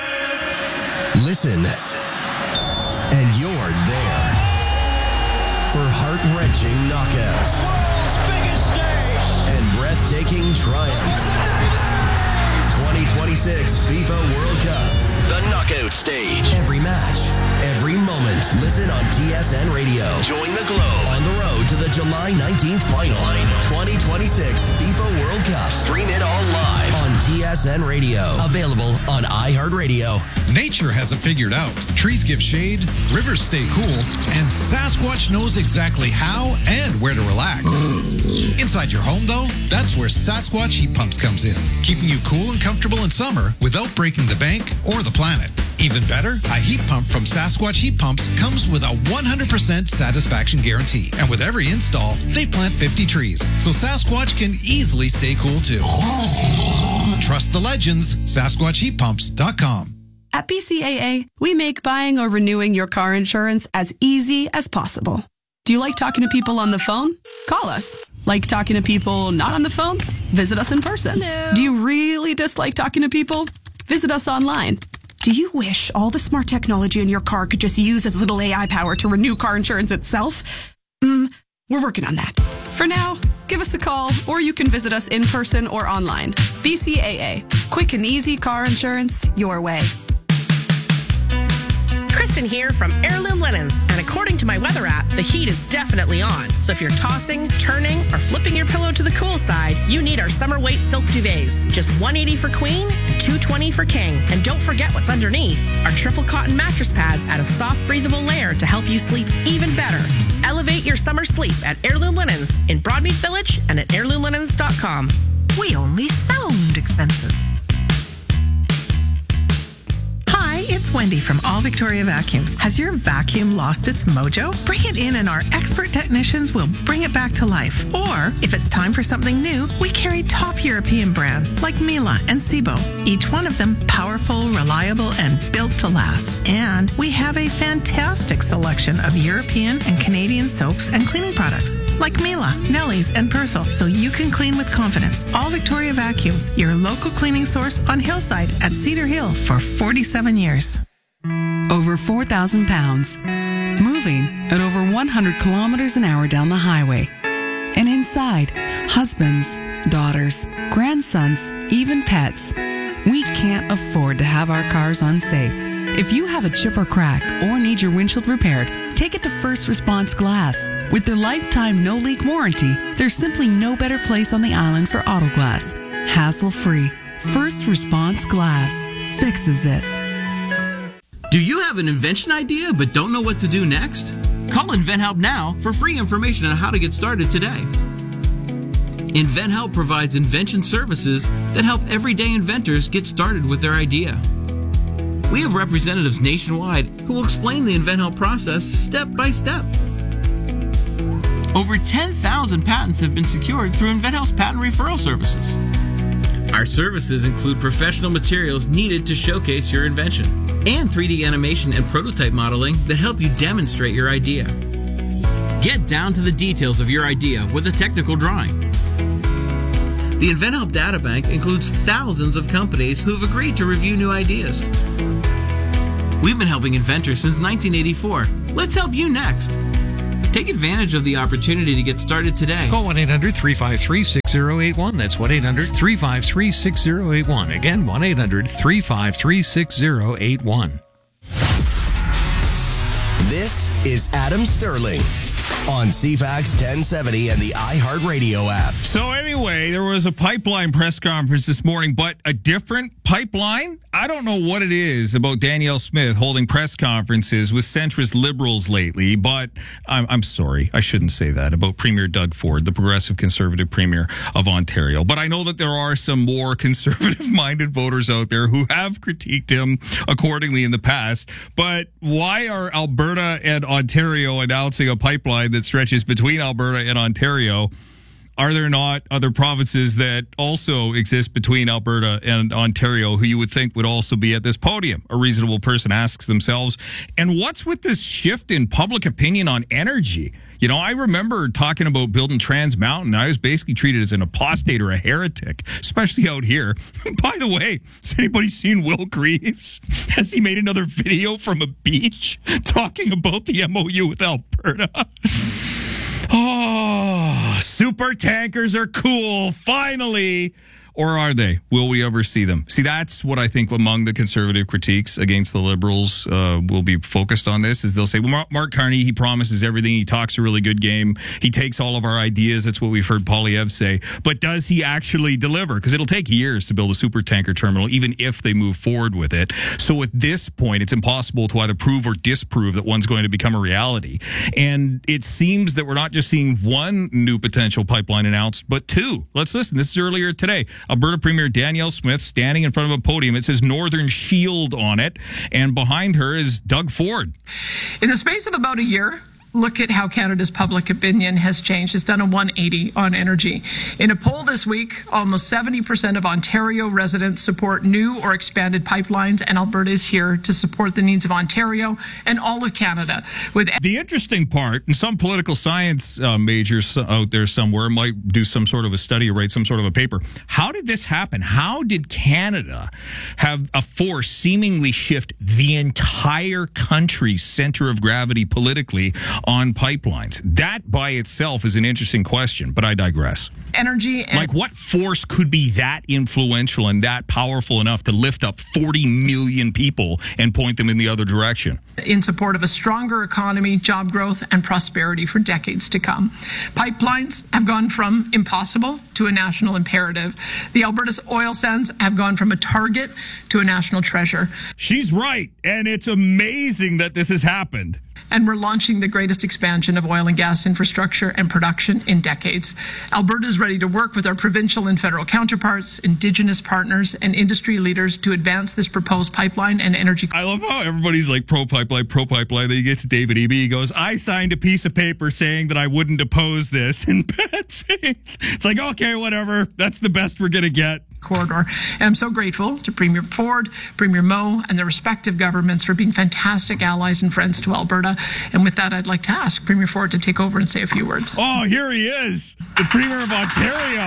Listen, and you're there for heart-wrenching knockouts, world's biggest stage, and breathtaking triumph. twenty twenty-six FIFA World Cup, the knockout stage. Every match, every moment. Listen on T S N Radio. Join the Globe on the road to the July nineteenth final. twenty twenty-six FIFA World Cup. Stream it all live on T S N Radio. Available on iHeartRadio. Nature has it figured out. Trees give shade, rivers stay cool, and Sasquatch knows exactly how and where to relax. Inside your home, though, that's where Sasquatch Heat Pumps comes in, keeping you cool and comfortable in summer without breaking the bank or the planet. Even better, a heat pump from Sasquatch Heat Pumps comes with a one hundred percent satisfaction guarantee. And with every install, they plant fifty trees, so Sasquatch can easily stay cool too. Trust the legends, Sasquatch Heat Pumps dot com. At B C A A, we make buying or renewing your car insurance as easy as possible. Do you like talking to people on the phone? Call us. Like talking to people not on the phone? Visit us in person. Hello. Do you really dislike talking to people? Visit us online. Do you wish all the smart technology in your car could just use as little A I power to renew car insurance itself? Mm, we're working on that. For now, give us a call, or you can visit us in person or online. B C A A. Quick and easy car insurance your way. Kristen here from Heirloom Linens, and according to my weather app, the heat is definitely on. So if you're tossing, turning, or flipping your pillow to the cool side, you need our summer weight silk duvets. Just one hundred eighty dollars for queen and two hundred twenty dollars for king. And don't forget what's underneath. Our triple cotton mattress pads add a soft, breathable layer to help you sleep even better. Elevate your summer sleep at Heirloom Linens in Broadmead Village and at heirloom linens dot com. We only sound expensive. Hi, it's Wendy from All Victoria Vacuums. Has your vacuum lost its mojo? Bring it in and our expert technicians will bring it back to life. Or, if it's time for something new, we carry top European brands like Miele and Sebo. Each one of them powerful, reliable, and built to last. And we have a fantastic selection of European and Canadian soaps and cleaning products like Miele, Nelly's, and Persil, so you can clean with confidence. All Victoria Vacuums, your local cleaning source on Hillside at Cedar Hill for forty-seven years. Over four thousand pounds, moving at over one hundred kilometers an hour down the highway. And inside, husbands, daughters, grandsons, even pets. We can't afford to have our cars unsafe. If you have a chip or crack or need your windshield repaired, take it to First Response Glass. With their lifetime no-leak warranty, there's simply no better place on the island for auto glass. Hassle-free. First Response Glass fixes it. Do you have an invention idea but don't know what to do next? Call InventHelp now for free information on how to get started today. InventHelp provides invention services that help everyday inventors get started with their idea. We have representatives nationwide who will explain the InventHelp process step by step. Over ten thousand patents have been secured through InventHelp's patent referral services. Our services include professional materials needed to showcase your invention and three D animation and prototype modeling that help you demonstrate your idea. Get down to the details of your idea with a technical drawing. The InventHelp Data Bank includes thousands of companies who have agreed to review new ideas. We've been helping inventors since nineteen eighty-four. Let's help you next. Take advantage of the opportunity to get started today. Call one eight hundred three five three six zero eight one. That's one eight hundred three five three six zero eight one. Again, one eight hundred three five three six zero eight one. This is Adam Sterling on C FAX ten seventy and the iHeartRadio app. So anyway, there was a pipeline press conference this morning, but a different pipeline? I don't know what it is about Danielle Smith holding press conferences with centrist liberals lately, but I'm, I'm sorry. I shouldn't say that about Premier Doug Ford, the progressive conservative premier of Ontario. But I know that there are some more conservative-minded voters out there who have critiqued him accordingly in the past. But why are Alberta and Ontario announcing a pipeline that stretches between Alberta and Ontario? Are there not other provinces that also exist between Alberta and Ontario who you would think would also be at this podium? A reasonable person asks themselves. And what's with this shift in public opinion on energy? You know, I remember talking about building Trans Mountain. I was basically treated as an apostate or a heretic, especially out here. By the way, has anybody seen Will Greaves? Has he made another video from a beach talking about the M O U with Alberta? Oh, super tankers are cool, finally. Or are they? Will we ever see them? See, that's what I think among the conservative critiques against the Liberals uh, will be focused on this, is they'll say, well, Mark Carney, he promises everything. He talks a really good game. He takes all of our ideas. That's what we've heard Poilievre say. But does he actually deliver? Because it'll take years to build a super tanker terminal, even if they move forward with it. So at this point, it's impossible to either prove or disprove that one's going to become a reality. And it seems that we're not just seeing one new potential pipeline announced, but two. Let's listen. This is earlier today. Alberta Premier Danielle Smith standing in front of a podium. It says Northern Shield on it, and behind her is Doug Ford. In the space of about a year, look at how Canada's public opinion has changed. It's done a one eighty on energy. In a poll this week, almost seventy percent of Ontario residents support new or expanded pipelines, and Alberta is here to support the needs of Ontario and all of Canada. With the interesting part, and some political science uh, majors out there somewhere might do some sort of a study or write some sort of a paper. How did this happen? How did Canada have a force seemingly shift the entire country's center of gravity politically on pipelines? That by itself is an interesting question, but I digress. Energy and like, what force could be that influential and that powerful enough to lift up forty million people and point them in the other direction? In support of a stronger economy, job growth, and prosperity for decades to come. Pipelines have gone from impossible to a national imperative. The Alberta's oil sands have gone from a target to a national treasure. She's right, and it's amazing that this has happened. And we're launching the greatest expansion of oil and gas infrastructure and production in decades. Alberta is ready to work with our provincial and federal counterparts, Indigenous partners, and industry leaders to advance this proposed pipeline and energy. I love how everybody's like pro-pipeline, pro-pipeline. Then you get to David Eby. He goes, I signed a piece of paper saying that I wouldn't oppose this in bad faith. It's like, okay, whatever. That's the best we're going to get. Corridor. And I'm so grateful to Premier Ford, Premier Moe, and their respective governments for being fantastic allies and friends to Alberta. And with that, I'd like to ask Premier Ford to take over and say a few words. Oh, here he is, the Premier of Ontario.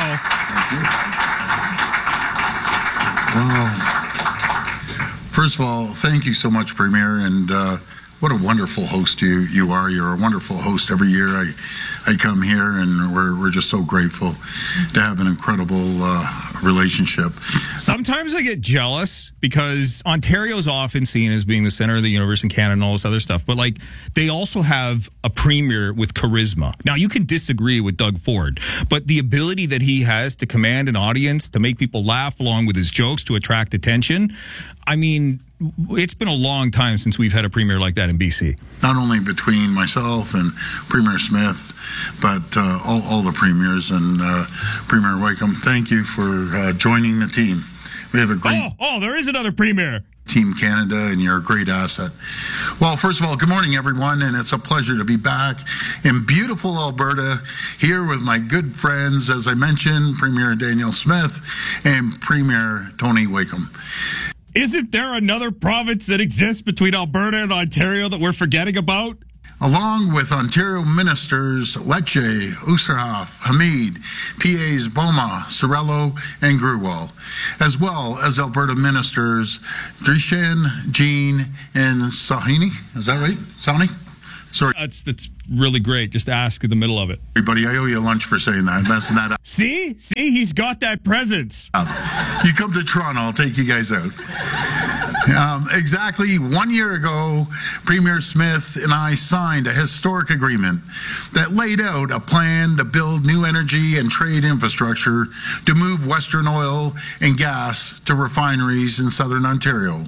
Wow. First of all, thank you so much, Premier, and uh, what a wonderful host you, you are. You're a wonderful host every year. I, I come here, and we're, we're just so grateful to have an incredible uh, relationship. Sometimes I get jealous because Ontario's often seen as being the center of the universe in Canada and all this other stuff. But, like, they also have a premier with charisma. Now, you can disagree with Doug Ford, but the ability that he has to command an audience, to make people laugh along with his jokes, to attract attention, I mean, it's been a long time since we've had a premier like that in B C. Not only between myself and Premier Smith, but uh, all, all the premiers and uh, Premier Wakeham, thank you for uh, joining the team. We have a great... Oh, oh, there is another premier. Team Canada, and you're a great asset. Well, first of all, good morning, everyone, and it's a pleasure to be back in beautiful Alberta, here with my good friends, as I mentioned, Premier Danielle Smith and Premier Tony Wakeham. Isn't there another province that exists between Alberta and Ontario that we're forgetting about? Along with Ontario ministers Lecce, Oosterhoff, Hamid, P As Boma, Sorello, and Grewal, as well as Alberta ministers Drishan, Jean, and Sahini. Is that right? Sahini? Sorry. That's that's really great. Just ask in the middle of it. Everybody, I owe you lunch for saying that. Messing that up. See? See? He's got that presence. You come to Toronto, I'll take you guys out. Um, exactly one year ago, Premier Smith and I signed a historic agreement that laid out a plan to build new energy and trade infrastructure to move Western oil and gas to refineries in southern Ontario,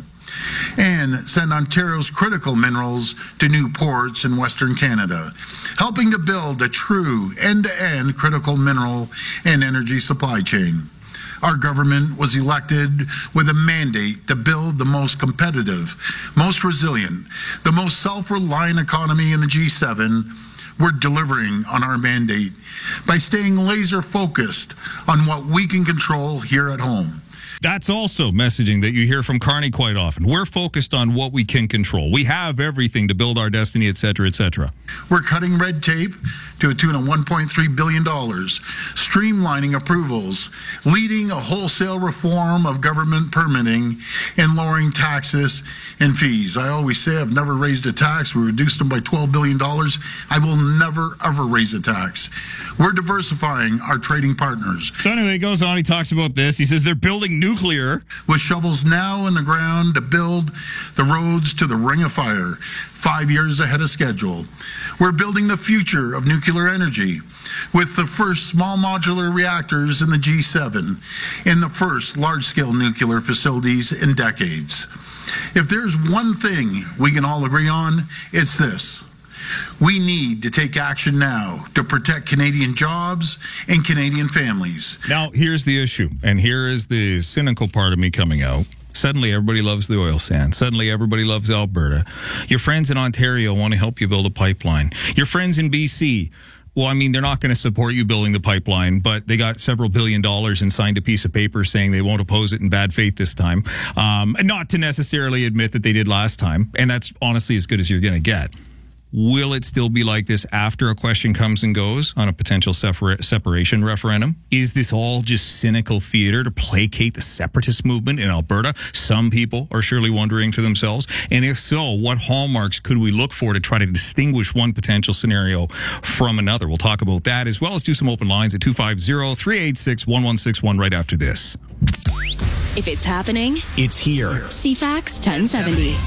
and send Ontario's critical minerals to new ports in Western Canada, helping to build a true end-to-end critical mineral and energy supply chain. Our government was elected with a mandate to build the most competitive, most resilient, the most self-reliant economy in the G seven. We're delivering on our mandate by staying laser-focused on what we can control here at home. That's also messaging that you hear from Carney quite often. We're focused on what we can control. We have everything to build our destiny, et cetera, et cetera. We're cutting red tape to a tune of one point three billion dollars, streamlining approvals, leading a wholesale reform of government permitting, and lowering taxes and fees. I always say I've never raised a tax. We reduced them by twelve billion dollars. I will never, ever raise a tax. We're diversifying our trading partners. So anyway, he goes on, he talks about this. He says they're building nuclear. With shovels now in the ground to build the roads to the Ring of Fire, five years ahead of schedule. We're building the future of nuclear energy with the first small modular reactors in the G seven and the first large-scale nuclear facilities in decades. If there's one thing we can all agree on, it's this. We need to take action now to protect Canadian jobs and Canadian families. Now, here's the issue, and here is the cynical part of me coming out. Suddenly, everybody loves the oil sands. Suddenly, everybody loves Alberta. Your friends in Ontario want to help you build a pipeline. Your friends in B C, well, I mean, they're not going to support you building the pipeline, but they got several billion dollars and signed a piece of paper saying they won't oppose it in bad faith this time. Um, and not to necessarily admit that they did last time. And that's honestly as good as you're going to get. Will it still be like this after a question comes and goes on a potential separa- separation referendum? Is this all just cynical theater to placate the separatist movement in Alberta? Some people are surely wondering to themselves. And if so, what hallmarks could we look for to try to distinguish one potential scenario from another? We'll talk about that as well as do some open lines at two five zero, three eight six, one one six one right after this. If it's happening, it's here. C FAX ten seventy.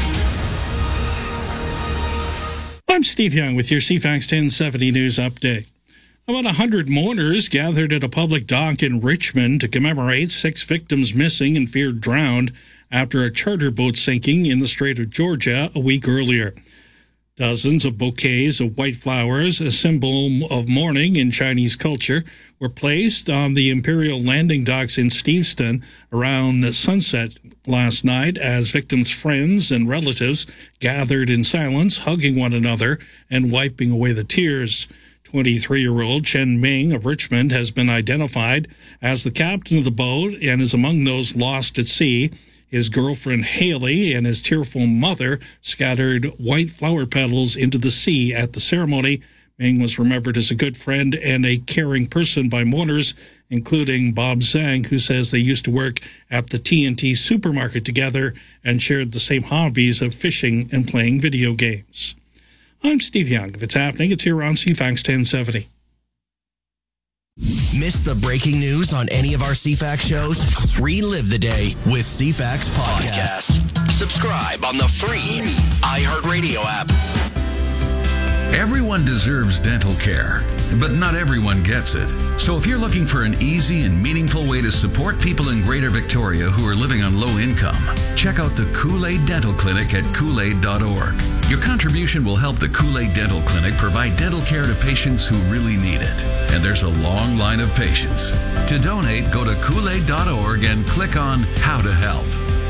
I'm Steve Young with your C FAX ten seventy News Update. About one hundred mourners gathered at a public dock in Richmond to commemorate six victims missing and feared drowned after a charter boat sinking in the Strait of Georgia a week earlier. Dozens of bouquets of white flowers, a symbol of mourning in Chinese culture, were placed on the Imperial Landing Docks in Steveston around sunset last night as victims' friends and relatives gathered in silence, hugging one another and wiping away the tears. twenty-three-year-old Chen Ming of Richmond has been identified as the captain of the boat and is among those lost at sea. His girlfriend Haley and his tearful mother scattered white flower petals into the sea at the ceremony. Ming was remembered as a good friend and a caring person by mourners, including Bob Zhang, who says they used to work at the T N T supermarket together and shared the same hobbies of fishing and playing video games. I'm Steve Young. If it's happening, it's here on C FAX ten seventy. Miss the breaking news on any of our C FAX shows? Relive the day with C FAX Podcast. Subscribe on the free iHeartRadio app. Everyone deserves dental care, but not everyone gets it. So if you're looking for an easy and meaningful way to support people in Greater Victoria who are living on low income, check out the Kool-Aid Dental Clinic at kool aid dot org. Your contribution will help the Kool-Aid Dental Clinic provide dental care to patients who really need it. And there's a long line of patients. To donate, go to kool aid dot org and click on How to Help.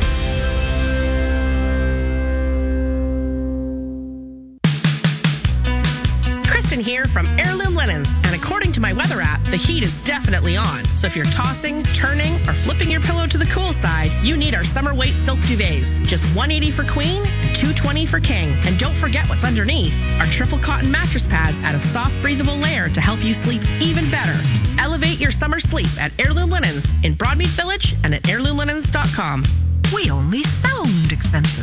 Kristen here from Heirloom Linens, and according to my weather app, the heat is definitely on. So if you're tossing, turning, or flipping your pillow to the cool side, you need our summer weight silk duvets. Just one eighty for queen and two twenty for king. And don't forget what's underneath. Our triple cotton mattress pads add a soft, breathable layer to help you sleep even better. Elevate your summer sleep at Heirloom Linens in Broadmead Village and at heirloom linens dot com. We only sound expensive.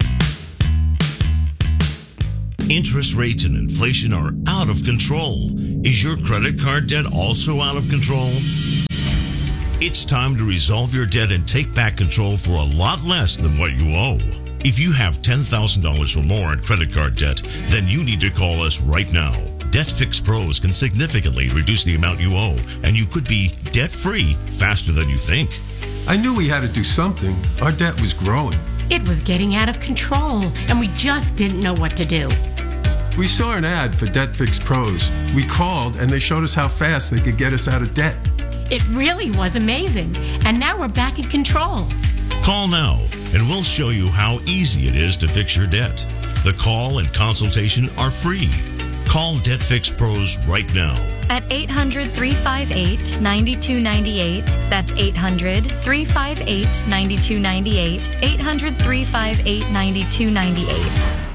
Interest rates and inflation are out of control. Is your credit card debt also out of control? It's time to resolve your debt and take back control for a lot less than what you owe. If you have ten thousand dollars or more in credit card debt, then you need to call us right now. Debt Fix Pros can significantly reduce the amount you owe, and you could be debt-free faster than you think. I knew we had to do something. Our debt was growing. It was getting out of control, and we just didn't know what to do. We saw an ad for Debt Fix Pros. We called, and they showed us how fast they could get us out of debt. It really was amazing, and now we're back in control. Call now, and we'll show you how easy it is to fix your debt. The call and consultation are free. Call Debt Fix Pros right now. At eight hundred, three five eight, nine two nine eight. That's eight hundred, three five eight, nine two nine eight. eight hundred, three five eight, nine two nine eight.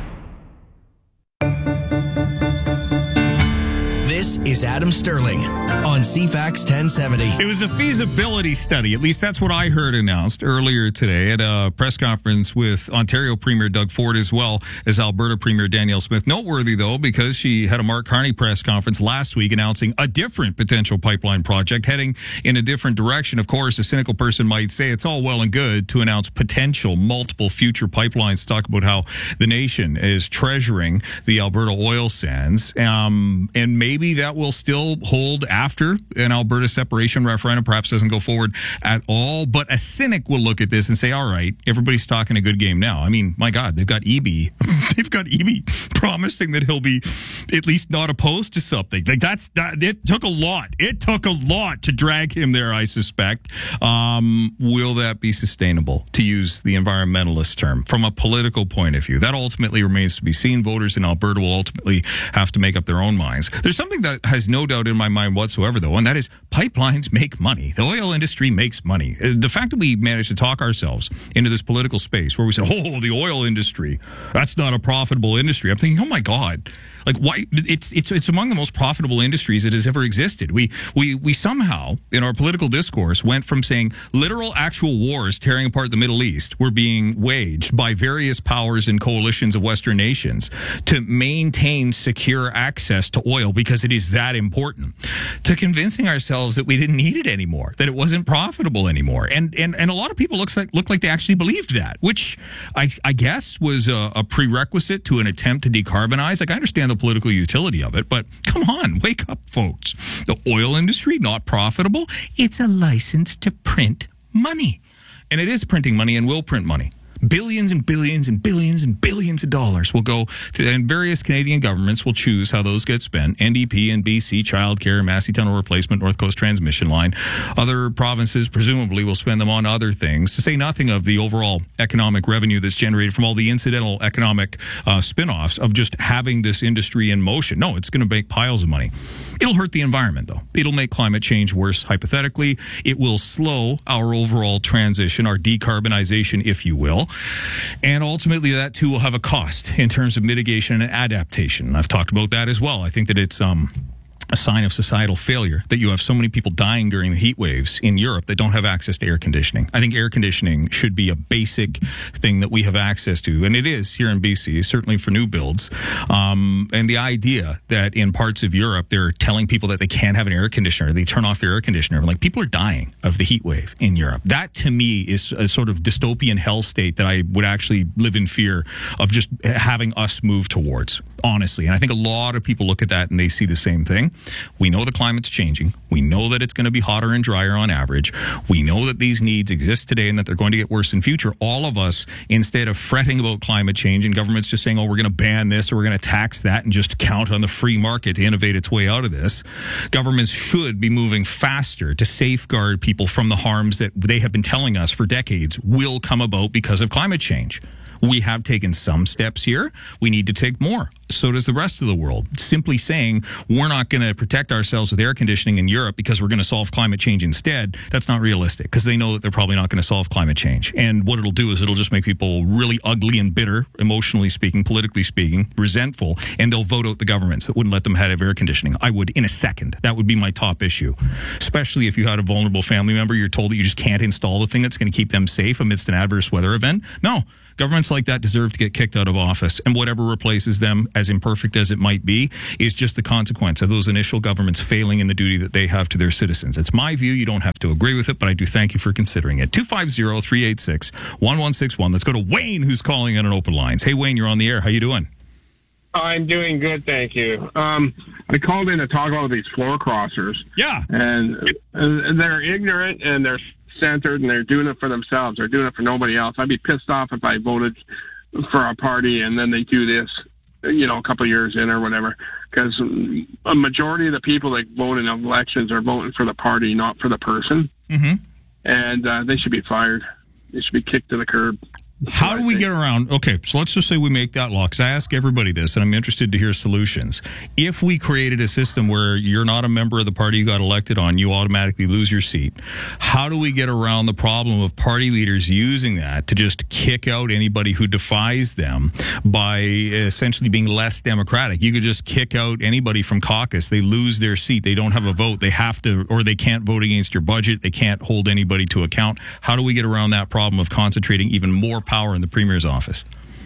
This is Adam Sterling on C FAX ten seventy. It was a feasibility study. At least that's what I heard announced earlier today at a press conference with Ontario Premier Doug Ford as well as Alberta Premier Danielle Smith. Noteworthy, though, because she had a Mark Carney press conference last week announcing a different potential pipeline project heading in a different direction. Of course, a cynical person might say it's all well and good to announce potential multiple future pipelines, talk about how the nation is treasuring the Alberta oil sands. Um, and maybe that will still hold after an Alberta separation referendum, perhaps doesn't go forward at all. But a cynic will look at this and say, all right, everybody's talking a good game now. I mean, my God, they've got Eby. they've got Eby promising that he'll be at least not opposed to something. Like that's that, it took a lot. It took a lot to drag him there, I suspect. Um, will that be sustainable, to use the environmentalist term, from a political point of view? That ultimately remains to be seen. Voters in Alberta will ultimately have to make up their own minds. There's something that has no doubt in my mind whatsoever, though, and that is pipelines make money. The oil industry makes money. The fact that we managed to talk ourselves into this political space where we said, oh, the oil industry, that's not a profitable industry. I'm thinking, oh my God, like why? It's it's it's among the most profitable industries that has ever existed. We we we somehow in our political discourse went from saying literal actual wars tearing apart the Middle East were being waged by various powers and coalitions of Western nations to maintain secure access to oil because it is that important, to convincing ourselves that we didn't need it anymore, that it wasn't profitable anymore. And and and a lot of people looks like look like they actually believed that, which I I guess was a, a prerequisite to an attempt to decarbonize. Like I understand the political utility of it, but come on, wake up, folks. The oil industry, not profitable. It's a license to print money. And it is printing money and will print money. Billions and billions and billions and billions of dollars will go to, and various Canadian governments will choose how those get spent. N D P and B C, childcare, Massey Tunnel Replacement, North Coast Transmission Line. Other provinces presumably will spend them on other things, to say nothing of the overall economic revenue that's generated from all the incidental economic uh, spin-offs of just having this industry in motion. No, it's going to make piles of money. It'll hurt the environment, though. It'll make climate change worse, hypothetically. It will slow our overall transition, our decarbonization, if you will. And ultimately, that, too, will have a cost in terms of mitigation and adaptation. I've talked about that as well. I think that it's... um. a sign of societal failure that you have so many people dying during the heat waves in Europe that don't have access to air conditioning. I think air conditioning should be a basic thing that we have access to, and it is here in B C, certainly for new builds. Um, and the idea that in parts of Europe they're telling people that they can't have an air conditioner, they turn off their air conditioner, like people are dying of the heat wave in Europe. That to me is a sort of dystopian hell state that I would actually live in fear of just having us move towards, honestly. And I think a lot of people look at that and they see the same thing. We know the climate's changing. We know that it's going to be hotter and drier on average. We know that these needs exist today and that they're going to get worse in future. All of us, instead of fretting about climate change and government's just saying, oh, we're going to ban this or we're going to tax that and just count on the free market to innovate its way out of this, governments should be moving faster to safeguard people from the harms that they have been telling us for decades will come about because of climate change. We have taken some steps here. We need to take more. So does the rest of the world. Simply saying we're not going to protect ourselves with air conditioning in Europe because we're going to solve climate change instead, that's not realistic because they know that they're probably not going to solve climate change. And what it'll do is it'll just make people really ugly and bitter, emotionally speaking, politically speaking, resentful, and they'll vote out the governments that wouldn't let them have air conditioning. I would in a second. That would be my top issue, especially if you had a vulnerable family member. You're told that you just can't install the thing that's going to keep them safe amidst an adverse weather event. No. Governments like that deserve to get kicked out of office, and whatever replaces them, as imperfect as it might be, is just the consequence of those initial governments failing in the duty that they have to their citizens. It's my view. You don't have to agree with it, but I do thank you for considering it. two five zero, three eight six, one one six one. Let's go to Wayne, who's calling on an open lines. Hey, Wayne, you're on the air. How you doing? I'm doing good, thank you. Um, I called in to talk about these floor crossers. Yeah. And, and they're ignorant, and they're centered, and they're doing it for themselves. They're doing it for nobody else. I'd be pissed off if I voted for a party and then they do this, you know, a couple of years in or whatever, because a majority of the people that vote in elections are voting for the party, not for the person. Mm-hmm. And uh, they should be fired. They should be kicked to the curb. How do we get around? Okay, so let's just say we make that law, because I ask everybody this, and I'm interested to hear solutions. If we created a system where you're not a member of the party you got elected on, you automatically lose your seat, how do we get around the problem of party leaders using that to just kick out anybody who defies them by essentially being less democratic? You could just kick out anybody from caucus. They lose their seat. They don't have a vote. They have to, or they can't vote against your budget. They can't hold anybody to account. How do we get around that problem of concentrating even more power in the Premier's office?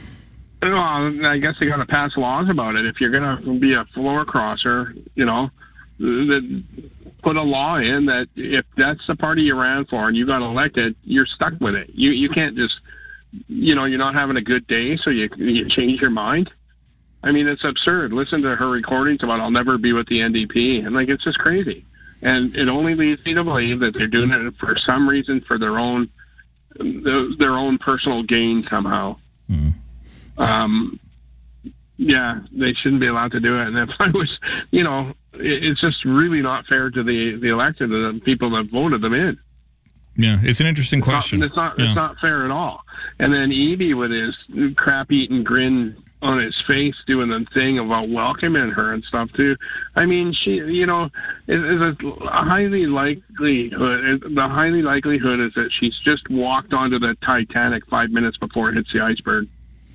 Well, I guess they got to pass laws about it. If you're going to be a floor crosser, you know, that put a law in that if that's the party you ran for and you got elected, you're stuck with it. You you can't just, you know, you're not having a good day, so you you change your mind. I mean, it's absurd. Listen to her recordings about I'll never be with the N D P, and like it's just crazy. And it only leads me to believe that they're doing it for some reason for their own. their own personal gain somehow. Mm. Um, yeah, they shouldn't be allowed to do it. And if I was, you know, it, it's just really not fair to the, the elected, the people that voted them in. Yeah, it's an interesting it's question. Not, it's not, yeah. it's not fair at all. And then Evie with his crap-eating grin on his face doing the thing about welcoming her and stuff too. I mean, she, you know, it is a highly likelihood. The highly likelihood is that she's just walked onto the Titanic five minutes before it hits the iceberg.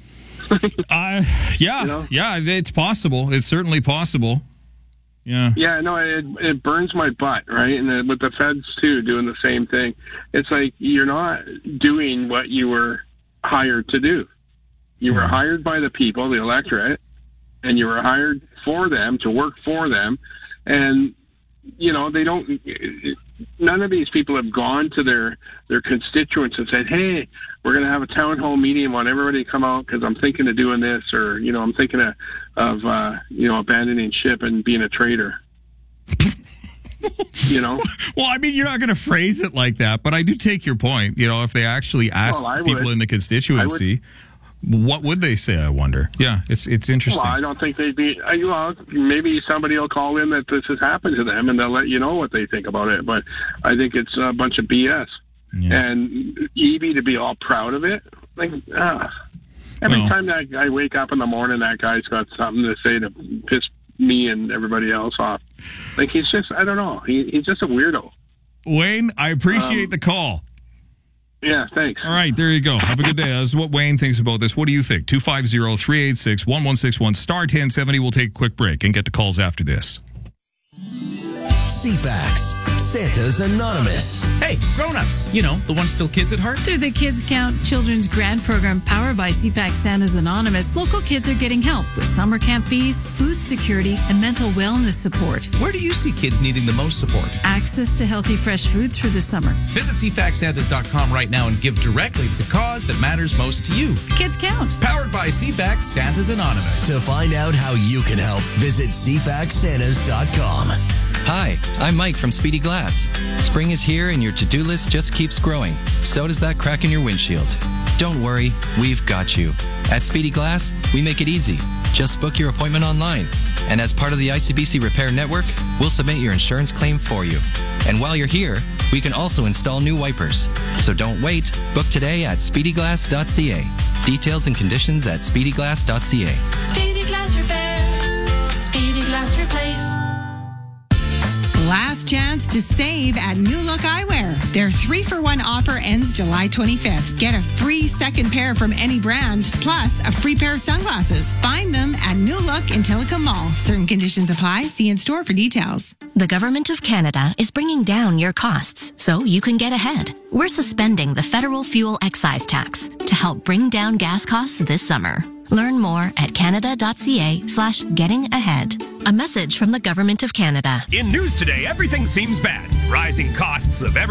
uh, yeah, you know? yeah, it's possible. It's certainly possible. Yeah. Yeah, no, it it burns my butt, right? And then with the feds too, doing the same thing. It's like you're not doing what you were hired to do. You were hired by the people, the electorate, and you were hired for them, to work for them. And, you know, they don't, none of these people have gone to their, their constituents and said, hey, we're going to have a town hall meeting. I want everybody to come out because I'm thinking of doing this, or, you know, I'm thinking of, of uh, you know, abandoning ship and being a traitor. You know? Well, I mean, you're not going to phrase it like that, but I do take your point. You know, if they actually asked well, people would. in the constituency, what would they say, I wonder? Yeah, it's it's interesting. Well, I don't think they'd be... Well, maybe somebody will call in that this has happened to them, and they'll let you know what they think about it. But I think it's a bunch of B S. Yeah. And Evie to be all proud of it, like, ah. Every well, time that I wake up in the morning, that guy's got something to say to piss me and everybody else off. Like, he's just... I don't know. He, he's just a weirdo. Wayne, I appreciate um, the call. Yeah, thanks. All right, there you go. Have a good day. That's what Wayne thinks about this. What do you think? two five zero, three eight six, one one six one, star ten seventy. We'll take a quick break and get to calls after this. C FAX, Santa's Anonymous. Hey, grown-ups, you know, the ones still kids at heart. Through the Kids Count Children's Grant Program powered by C FAX Santa's Anonymous, local kids are getting help with summer camp fees, food security, and mental wellness support. Where do you see kids needing the most support? Access to healthy, fresh foods for the summer. Visit c fax santas dot com right now and give directly to the cause that matters most to you. Kids Count. Powered by C FAX Santa's Anonymous. To find out how you can help, visit c fax santas dot com. Hi, I'm Mike from Speedy Glass. Spring is here and your to-do list just keeps growing. So does that crack in your windshield. Don't worry, we've got you. At Speedy Glass, we make it easy. Just book your appointment online. And as part of the I C B C Repair Network, we'll submit your insurance claim for you. And while you're here, we can also install new wipers. So don't wait. Book today at speedy glass dot c a. Details and conditions at speedy glass dot c a. Speedy Glass Repair. Speedy Glass Replace. Last chance to save at New Look Eyewear. Their three for one offer ends July twenty-fifth. Get a free second pair from any brand, plus a free pair of sunglasses. Find them at New Look in Tillicum Mall. Certain conditions apply. See in store for details. The Government of Canada is bringing down your costs so you can get ahead. We're suspending the federal fuel excise tax to help bring down gas costs this summer. Learn more at canada.ca slash getting ahead. A message from the Government of Canada. In news today, everything seems bad. Rising costs of every